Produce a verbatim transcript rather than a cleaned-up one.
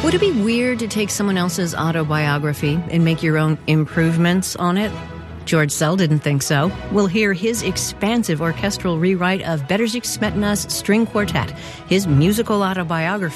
Would it be weird to take someone else's autobiography and make your own improvements on it? George Sell didn't think so. We'll hear his expansive orchestral rewrite of Bedřich Smetana's String Quartet, his musical autobiography.